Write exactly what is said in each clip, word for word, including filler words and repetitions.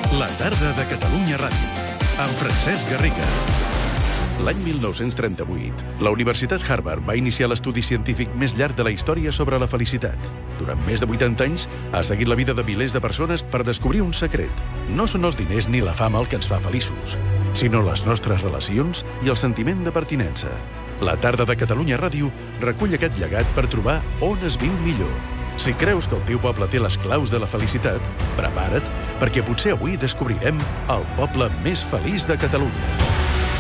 La tarda de Catalunya Ràdio, amb Francesc Garriga. L'any mil nou-cents trenta-vuit, la Universitat Harvard va iniciar l'estudi científic més llarg de la història sobre la felicitat. Durant més de vuitanta anys, ha seguit la vida de milers de persones per descobrir un secret. No són els diners ni la fama el que ens fa feliços, sinó les nostres relacions i el sentiment de pertinença. La tarda de Catalunya Ràdio recull aquest llegat per trobar on es viu millor. Si creus que el teu poble té les claus de la felicitat, prepara't, perquè potser avui descobrirem el poble més feliç de Catalunya.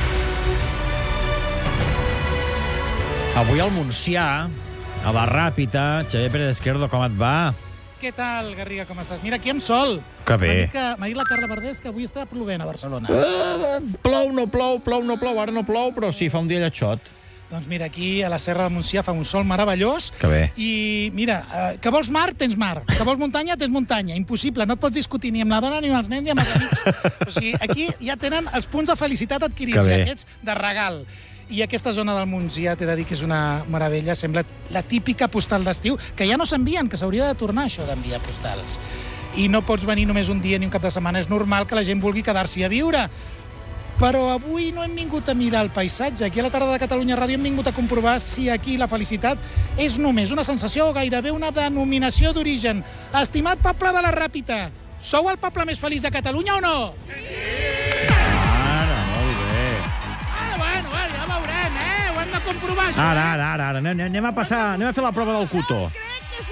Avui al Montsià, a la Ràpita, Xavier Pérez Esquerdo, com et va? Què tal, Garriga, com estàs? Mira, aquí amb sol. Que bé. M'ha dit, que, m'ha dit la Carla Verdés que avui està plovent a Barcelona. Uh, plou, no plou, plou, no plou, ara no plou, però sí, fa un dia lletjot. Doncs mira, aquí a la Serra del Montsià fa un sol meravellós. Que bé. I mira, eh, que vols mar, tens mar. Que vols muntanya, tens muntanya. Impossible, no et pots discutir ni amb la dona, ni amb els nens, ni amb els amics. O sigui, aquí ja tenen els punts de felicitat adquirits, ja, aquests de regal. I aquesta zona del Montsià, t'he de dir que és una meravella, sembla la típica postal d'estiu, que ja no s'envien, que s'hauria de tornar això d'enviar postals. I no pots venir només un dia ni un cap de setmana, és normal que la gent vulgui quedar-s'hi a viure. Però avui no hem vingut a mirar el paisatge. Aquí a la tarda de Catalunya Ràdio hem vingut a comprovar si aquí la felicitat és només una sensació o gairebé una denominació d'origen. Estimat poble de la Ràpita, sou el poble més feliç de Catalunya o no? Sí! Ara, molt bé. Ah, bueno, bueno, ja veurem, eh? Ho hem de comprovar, això. Ara, ara, ara, ara. Anem a passar, anem a fer la prova del cotó. Crec que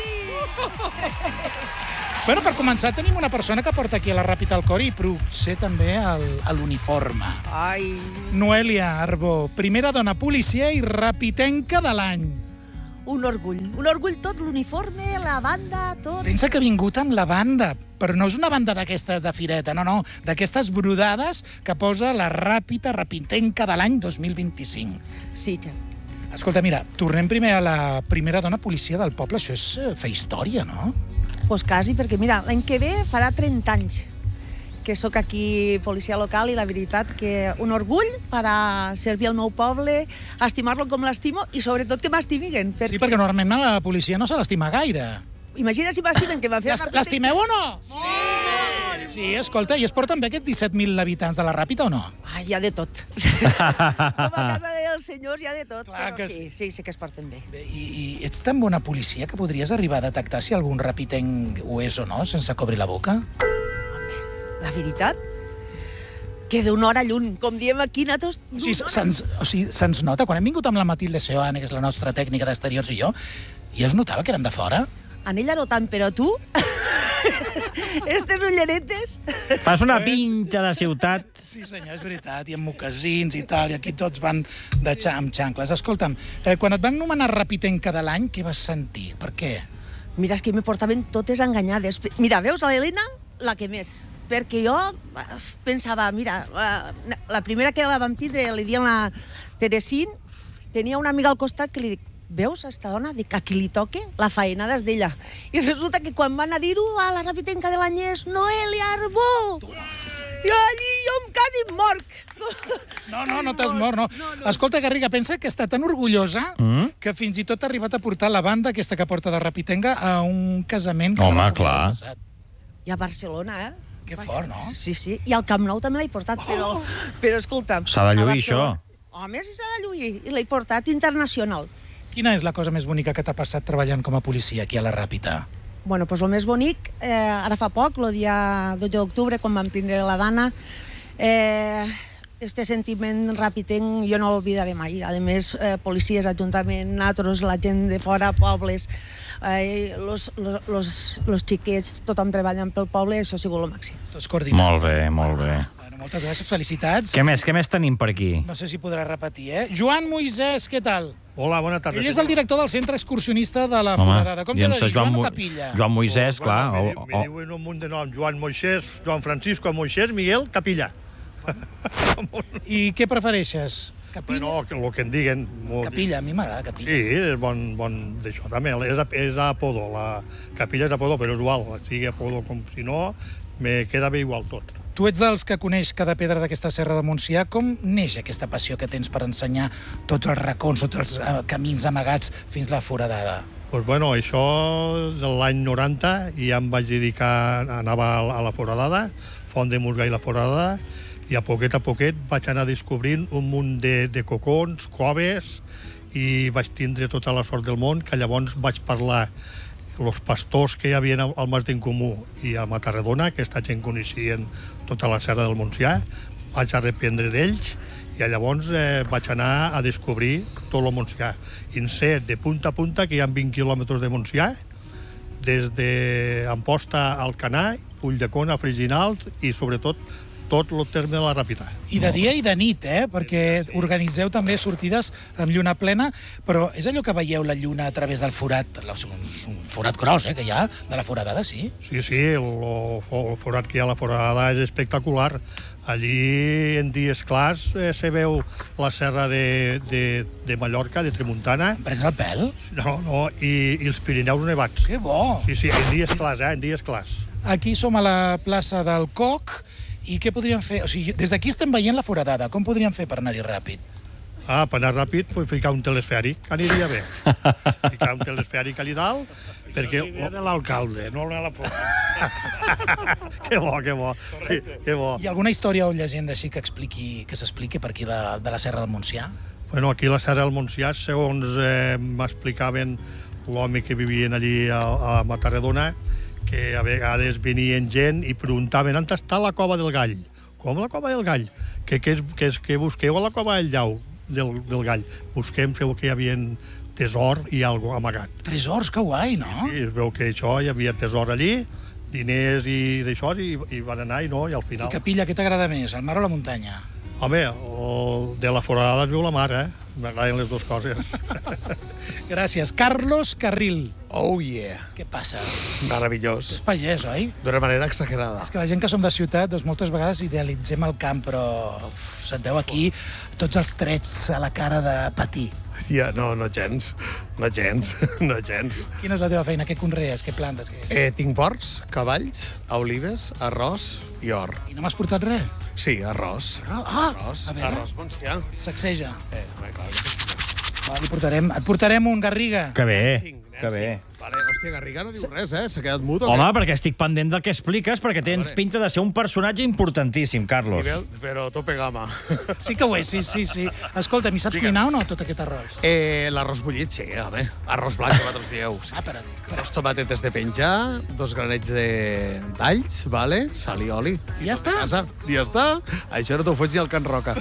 sí! Bueno, per començar, tenim una persona que porta aquí a la Ràpita al cor i potser també a l'uniforme. Ai... Noelia Arbó, primera dona policia i rapitenca de l'any. Un orgull. Un orgull tot, l'uniforme, la banda, tot. Pensa que ha vingut amb la banda, però no és una banda d'aquestes de fireta, no, no, d'aquestes brodades que posa la Ràpita rapitenca de l'any dos mil vint-i-cinc. Sí, ja. Escolta, mira, tornem primer a la primera dona policia del poble. Això és eh, fer història, no? Doncs quasi, perquè mira, l'any que ve farà trenta anys que sóc aquí policia local i la veritat que un orgull per a servir al meu poble, estimar-lo com l'estimo i sobretot que m'estimiguen. Perquè... Sí, perquè normalment la policia no se l'estima gaire. Imagina si m'estimen, que m'ha fet... L'estimeu o no? Sí! Sí, escolta, i es porten bé aquests disset mil habitants de la Ràpita o no? Ah, hi ha de tot. Com a casa dels senyors hi ha de tot, Clar però que sí, sí, sí que es porten bé. Bé, i, I ets tan bona policia que podries arribar a detectar si algun rapitenc ho és o no, sense cobrir la boca? La veritat? Que d'una hora lluny, com diem aquí, nosaltres... O sigui, se'ns o sigui, se'ns nota, quan hem vingut amb la Matilde Seoane, que és la nostra tècnica d'exteriors, i jo, ja es notava que érem de fora? En ella no tant, però tu... Estes ulleretes... Fas una pinta de ciutat. Sí, senyor, és veritat, i amb mocasins i tal, i aquí tots van de xa amb xancles. Escolta'm, eh, quan et van nomenar rapitenca de l'any, què vas sentir? Per què? Mira, és que me portaven totes enganyades. Mira, veus, a l'Helena, la que més. Perquè jo pensava, mira, la primera que la vam tindre, li diem la Teresín, tenia una amiga al costat que li dic, veus, esta dona, dic, a qui li toque, la faena des d'ella. I resulta que quan van a dir-ho a la rapitenca de l'any és Noelia Arbó. I allí jo em quasi morc. No, no, no t'has mort, no. no, no. Escolta, Garriga, pensa que està tan orgullosa mm? que fins i tot ha arribat a portar la banda aquesta que porta de rapitenca a un casament que Home, no clar. passat. I a Barcelona, eh? Que fort, no? Sí, sí. I al Camp Nou també l'he portat, però, però escolta'm... S'ha de lluir, això. Home, sí s'ha de lluir. I l'he portat internacional. Quina és la cosa més bonica que t'ha passat treballant com a policia aquí a la Ràpita? Bueno, doncs el més bonic, eh, ara fa poc, el dia dotze d'octubre, quan vam tindre la Dana, eh, este sentiment rapitenc jo no l'oblidaré mai. A més, eh, policies, ajuntament, nosaltres, la gent de fora, pobles, eh, los, los, los, los xiquets, tothom treballant pel poble, això ha sigut el màxim. Tots coordinats. Molt bé, molt bé. Bueno, moltes gràcies, felicitats. Què més, què més tenim per aquí? No sé si podrà repetir, eh? Joan Moisès, què tal? Hola, bona tarda. Ell és el director del centre excursionista de la Foradada. Com t'he de dir, Joan o Capilla? Joan Moisès, oh, clar. Bueno, oh, me, oh. me diuen un munt de noms. Joan Moisès, Joan Francisco Moisès, Miguel Capilla. I què prefereixes? Capilla? Bueno, el que em diguen. Capilla, a mi m'agrada Capilla. Sí, és bon, bon d'això també. És, és apodo, la Capilla és apodo, però és igual. Sigui apodo com si no, me queda bé igual tot. Tu ets dels que coneix cada pedra d'aquesta serra de Montsià. Com neix aquesta passió que tens per ensenyar tots els racons, tots els camins amagats fins la Foradada? Doncs, bueno, això de l'any noranta i ja em vaig dedicar, anava a la Foradada, Font de Musga i la Foradada, i a poquet a poquet vaig anar descobrint un munt de, de cocons, coves, i vaig tindre tota la sort del món, que llavors vaig parlar els pastors que hi havia al Mas d'en Comú i a Matarredona, que aquesta gent coneixien tota la serra del Montsià, vaig arrependre d'ells, i llavors eh, vaig anar a descobrir tot el Montsià. I en sé de punta a punta que hi ha vint quilòmetres de Montsià, des d'Amposta al Canà, Ulldecona, Freginals i, sobretot, tot el terme de la Ràpita. I de dia i de nit, eh? Perquè organitzeu també sortides amb lluna plena, però és allò que veieu la lluna a través del forat, un forat gros, eh, que hi ha, de la Foradada, sí? Sí, sí, el, el forat que hi ha a la Foradada és espectacular. Allí, en dies clars, eh, se veu la serra de, de, de Mallorca, de Tramuntana. Em prens el pèl? No, no, i, i els Pirineus nevats. Que bo! Sí, sí, en dies clars, eh, en dies clars. Aquí som a la plaça del Coc, i què podríem fer? O sigui, des d'aquí estem veient la Foradada. Com podríem fer per anar-hi ràpid? Ah, per anar ràpid, pues, ficar un telesfèric, que aniria bé. Ficar un telesfèric allà dalt, perquè... Això aniria a l'alcalde, no a la Foradada. Que bo, que bo, que, que bo. Hi ha alguna història o llegenda així que expliqui, que s'expliqui per aquí de, de la Serra del Montsià? Bueno, aquí a la Serra del Montsià, segons eh, m'explicaven l'home que vivien allí a, a Matarredona, que a vegades venien gent i preguntaven on està la cova del Gall. Com la cova del Gall? Que, que, que, que busqueu a la cova del Llau, del, del Gall. Busquem, feu que hi havia tesor i algo amagat. Tresors, que guai, no? Sí, es veu que això, hi havia tesor allí, diners i d'això, i, i van anar i no, i al final... I capilla, què t'agrada més, el mar o la muntanya? Home, el, de la Foradada es veu la mar, eh? M'agraden les dues coses. Gràcies. Carlos Carril. Oh, yeah. Què passa? Meravellós. És pagès, oi? D'una manera exagerada. És que la gent que som de ciutat, doncs moltes vegades idealitzem el camp, però uf, se't veu aquí tots els trets a la cara de patir. Ja, no, no gens. No gens. No gens. Quina és la teva feina? Què conrees? Què plantes? Què... Eh, tinc porcs, cavalls, olives, arròs i or. I no m'has portat res? Sí, arròs. Ah, Arròs, a veure. arròs Montsià. Sacseja. Eh, home, clar que sí. Va, li portarem, et portarem un Garriga. Que bé, Cinc, nen, que bé. cinc. Vale, hòstia, Garriga no diu res, eh? S'ha quedat mut o Home, què? perquè estic pendent del que expliques, perquè tens veure. pinta de ser un personatge importantíssim, Carlos. Nivell, però tope gama. Sí que ho és, sí, sí, sí. Escolta, mi saps cuinar o no, tot aquest arròs? Eh, l'arròs bullit, sí, home. Arròs blanc, que vosaltres dieu. Sí. Ah, però... Dos tomatetes de penjar, dos granets de- d'alls, vale? Sal i oli. I ja està? Casa. I ja està. Això no t'ho fots ni al Can Roca.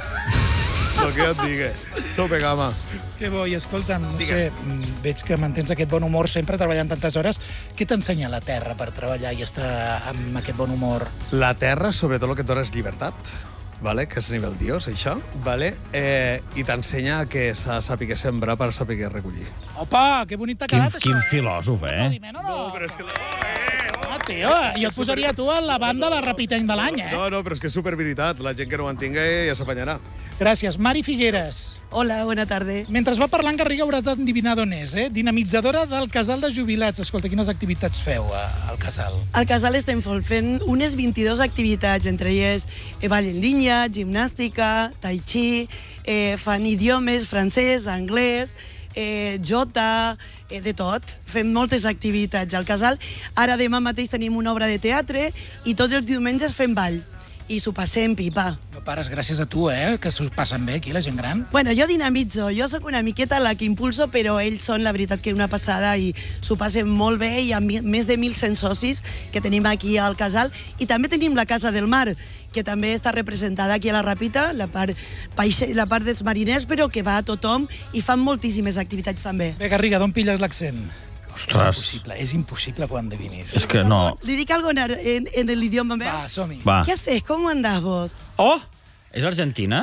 El que et digui. Tope gama. Que bo, i escolta'm, no sé, mm, veig que mantens aquest bon humor sempre treballant tantes hores. Què t'ensenya la terra per treballar i estar amb aquest bon humor? La terra, sobretot el que et dona és llibertat, vale? Que és a nivell dios, això, vale? eh, i t'ensenya que s'ha de saber sembrar per saber recollir. Opa, que bonic t'ha Quin, quedat, quin això, filòsof, eh? eh? Aplaudiment, o no? No, però és que... No, tio, jo et posaria tu a la banda de Rapitenc de l'any, eh? No, no, però és que és superveritat. La gent que no ho entenga ja s'apanyarà. Gràcies. Mari Figueres. Hola, buena tarde. Mentre va parlant, Garriga, hauràs d'endevinar d'on és, eh? Dinamitzadora del casal de jubilats. Escolta, quines activitats feu a- al casal? Al casal estem fent unes vint-i-dues activitats, entre elles eh, ball en línia, gimnàstica, tai chi, eh, fan idiomes, francès, anglès, eh, jota, eh, de tot. Fem moltes activitats al casal. Ara demà mateix tenim una obra de teatre i tots els diumenges fem ball. I s'ho passem pipa. No pares, gràcies a tu, eh? Que s'ho passen bé aquí, la gent gran. Bueno, jo dinamitzo, jo sóc una miqueta la que impulso, però ells són, la veritat, que una passada i s'ho passen molt bé. Hi ha mi- més de mil cent socis que tenim aquí al casal. I també tenim la Casa del Mar, que també està representada aquí a la Ràpita, la part, paixe- la part dels mariners, però que va a tothom i fan moltíssimes activitats també. Bé, Garriga, d'on pilles l'accent? És Ostres, impossible, és impossible que ho endevinis. és que no... ¿Le dic algo en, en, en el idioma meu? Va, som-hi. Va. ¿Qué haces? ¿Cómo andás vos? Oh! És Argentina?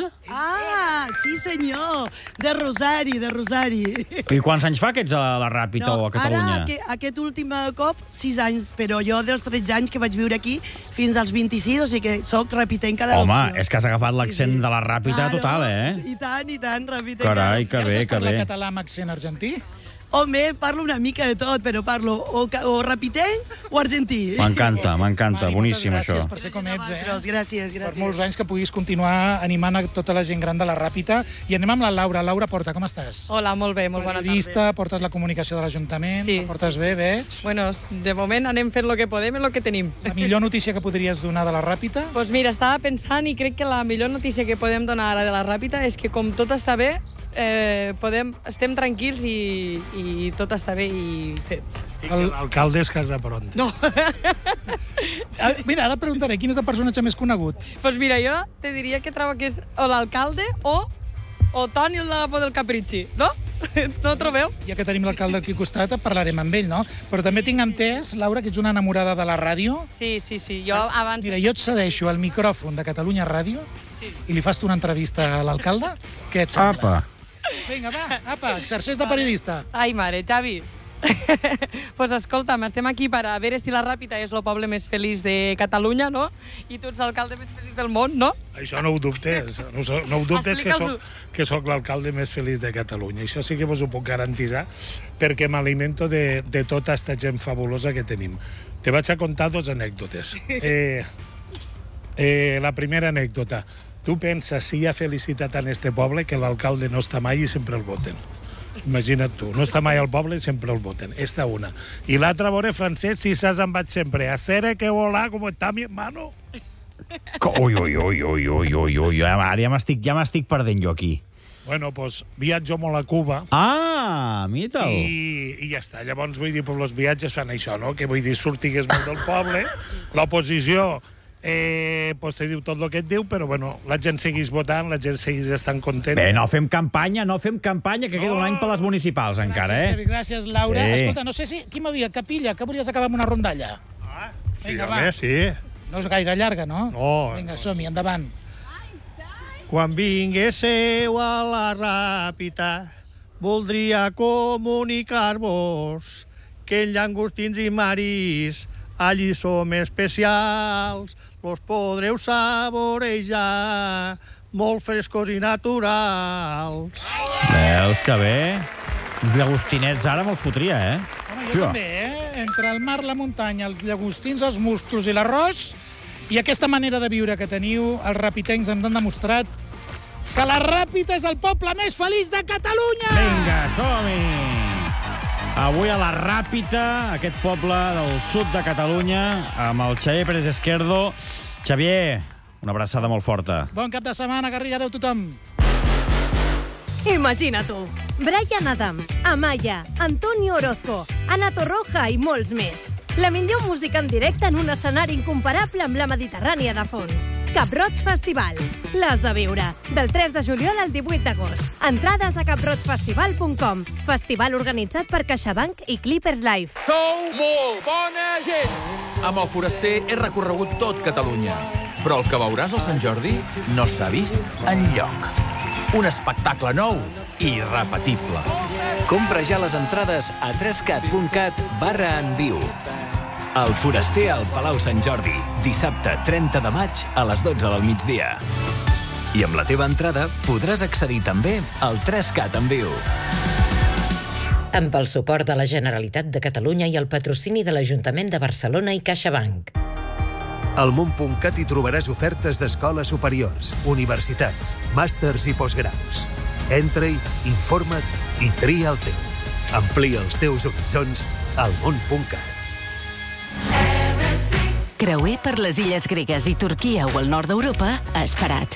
Ah, sí senyor, de Rosari, de Rosari. I quants anys fa que ets a la Ràpita o a Catalunya? Ara, aquest, aquest últim cop, sis anys, però jo dels tretze anys que vaig viure aquí fins als vint-i-sis, o sigui que soc rapitenca de Home, l'opció. és que has agafat l'accent de la Ràpita Claro, total, eh? I tant, i tant, rapitenca. Carai, que Ja bé, saps que parlar bé. català amb accent argentí? Home, parlo una mica de tot, però parlo o, o rapitenc o argentí. M'encanta, m'encanta, Mari, boníssim moltes això. gràcies per ser com ets, eh? Gràcies, Per gràcies. molts anys que puguis continuar animant a tota la gent gran de la Ràpita. I anem amb la Laura. Laura Porta, com estàs? Hola, molt bé, molt bona tarda. Periodista, portes la comunicació de l'Ajuntament, Sí, la portes sí, bé, bé. Bueno, de moment anem fent el que podem en el que tenim. La millor notícia que podries donar de la Ràpita? Doncs pues mira, estava pensant i crec que la millor notícia que podem donar ara de la Ràpita és que com tot està bé, eh, podem, estem tranquils i, i tot està bé i fem. I que l'alcalde es casa pront. No. Ah, mira, ara et preguntaré, quin és el personatge més conegut? Doncs pues mira, jo te diria que trobo que és o l'alcalde o, o Toni el lavabo del Capricci, no? No ho trobeu? Ja que tenim l'alcalde aquí al costat, parlarem amb ell, no? Però també tinc entès, Laura, que ets una enamorada de la ràdio. Sí, sí, sí. Jo abans... Mira, jo et cedeixo el micròfon de Catalunya Ràdio Sí. i li fas tu una entrevista a l'alcalde. Què et sembla? Apa. Vinga, va, apa, exerceix de periodista. Ai, mare, Xavi. Pues escolta'm, estem aquí per a veure si la Ràpita és el poble més feliç de Catalunya, no? I tu ets l'alcalde més feliç del món, no? Això no ho dubtes, no, ho- no ho dubtes que Explica'ls-ho. soc, que soc l'alcalde més feliç de Catalunya. Això sí que vos ho puc garantitzar, perquè m'alimento de, de tota aquesta gent fabulosa que tenim. Te vaig a contar dos anècdotes. Eh, eh, la primera anècdota. Tu penses si hi ha felicitat en este poble que l'alcalde no està mai i sempre el voten. Imagina't tu, no està mai al poble i sempre el voten. Esta una. I l'altra, a veure, Francesc, si saps em vaig sempre. A Cere, que hola, com està mi hermano? Ui, ui, ui, ui, ui, ui, ui, ara ja m'estic ja m'estic perdent jo aquí. Bueno, doncs viatjo molt a Cuba Ah, mira-te'l. i, i ja està. Llavors, vull dir, pues, els viatges fan això, no? Que vull dir, sortigues molt del poble, l'oposició eh, pues, te diu tot el que et diu, però bueno, la gent segueix votant, la gent segueix estant content. Bé, no fem campanya, no fem campanya, que queda un any per les municipals encara, Gràcies, eh? Xavi, gràcies, Laura. Sí. Escolta, no sé si... Qui m'havia? Capilla, que volies acabar amb una rondalla? Ah, sí, Vinga, home, va. sí. No és gaire llarga, no? No. Vinga, som-hi, endavant. Quan vinguéssiu a la Ràpita, voldria comunicar-vos que els llangostins i maris allí som especials, los podreu saborejar, molt frescos i naturals. Veus que bé? Uns llagostinets ara me'ls fotria, eh? Home, jo Tio. també, eh? Entre el mar, la muntanya, els llagostins, els musclos i l'arròs, i aquesta manera de viure que teniu, els rapitencs ens han demostrat que la Ràpita és el poble més feliç de Catalunya! Vinga, som-hi! Avui a la Ràpita, aquest poble del sud de Catalunya, amb el Xavier Pérez Esquerdo. Xavier, una abraçada molt forta. Bon cap de setmana, Garriga, adeu tothom. Imagina tu, Bryan Adams, Amaya, Antonio Orozco, Ana Torroja i molts més. La millor música en directe en un escenari incomparable amb la Mediterrània de fons. Cap Roig Festival. L'has de viure. Del tres de juliol al divuit d'agost. Entrades a cap roig festival punt com. Festival organitzat per CaixaBank i Clippers Live. Sou molt bona gent! Amb el Foraster he recorregut tot Catalunya. Però el que veuràs al Sant Jordi no s'ha vist enlloc. Un espectacle nou i irrepetible. Compra ja les entrades a trescat punt cat barra en viu. El Foraster al Palau Sant Jordi, dissabte trenta de maig a les dotze del migdia. I amb la teva entrada podràs accedir també al trescat en viu. Amb el suport de la Generalitat de Catalunya i el patrocini de l'Ajuntament de Barcelona i CaixaBank. Al món punt cat hi trobaràs ofertes d'escoles superiors, universitats, màsters i postgraus. Entra-hi, informa't i tria el teu. Amplia els teus horitzons al món punt cat. Creuer per les illes gregues i Turquia o el nord d'Europa ha esperat.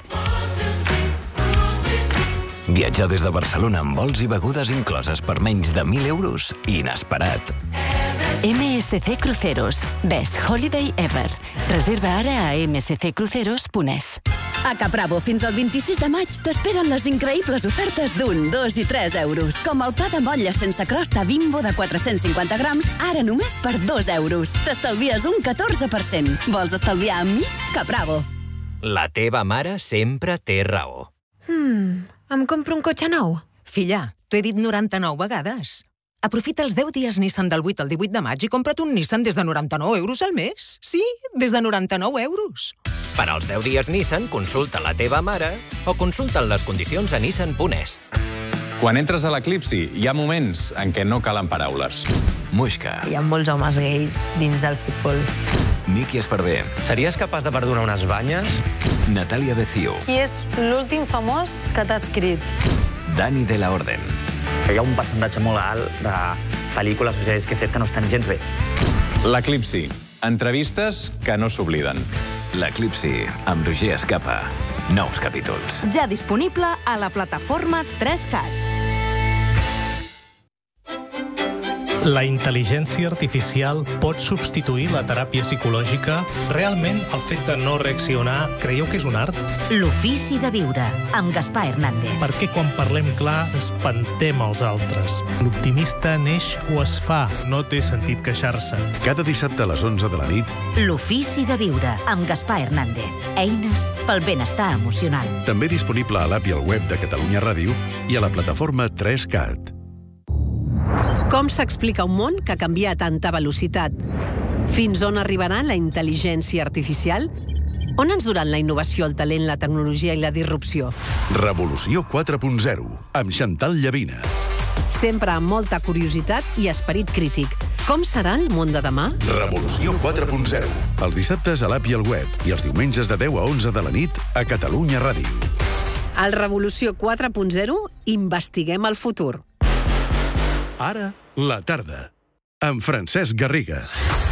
Viatjar des de Barcelona amb vols i begudes incloses per menys de mil euros, inesperat. M S C Cruceros. Best Holiday Ever. Reserva ara a m s c cruceros punt e s. A Capravo, fins al vint-i-sis de maig, t'esperen les increïbles ofertes d'un, dos i tres euros. Com el pa de motlla sense crosta Bimbo de quatre-cents cinquanta grams, ara només per dos euros. T'estalvies un catorze per cent. Vols estalviar amb mi? Capravo. La teva mare sempre té raó. Hmm, em compro un cotxe nou? Filla, t'ho he dit noranta-nou vegades. Aprofita els deu dies Nissan del vuit al divuit de maig i compra't un Nissan des de noranta-nou euros al mes. Sí, des de noranta-nou euros. Per als deu dies Nissan, consulta la teva mare o consulta les condicions a nissan punt e s. Quan entres a l'Eclipsi, hi ha moments en què no calen paraules. Muixca. Hi ha molts homes gais dins del futbol. Miqui Esparvé. Series capaç de perdonar unes banyes? Natalia Becio. Qui és l'últim famós que t'ha escrit? Dani de la Orden. Hi ha un percentatge molt alt de pel·lícules o sèries que he fet que no estan gens bé. L'Eclipsi. Entrevistes que no s'obliden. L'Eclipsi, amb Roger Escapa. Nous capítols. Ja disponible a la plataforma tres cat. La intel·ligència artificial pot substituir la teràpia psicològica? Realment, el fet de no reaccionar, creieu que és un art? L'ofici de viure, amb Gaspar Hernández. Perquè quan parlem clar, espantem els altres. L'optimista neix o es fa, no té sentit queixar-se. Cada dissabte a les onze de la nit, L'ofici de viure, amb Gaspar Hernández. Eines pel benestar emocional. també disponible a l'app i al web de Catalunya Ràdio i a la plataforma tres cat. Com s'explica un món que canvia a tanta velocitat? Fins on arribarà la intel·ligència artificial? On ens duran la innovació, el talent, la tecnologia i la disrupció? Revolució quatre punt zero, amb Chantal Llavina. Sempre amb molta curiositat i esperit crític. Com serà el món de demà? Revolució quatre punt zero. Els dissabtes a l'app i al web i els diumenges de deu a onze de la nit a Catalunya Ràdio. Al Revolució quatre punt zero investiguem el futur. Ara, la tarda, amb Francesc Garriga.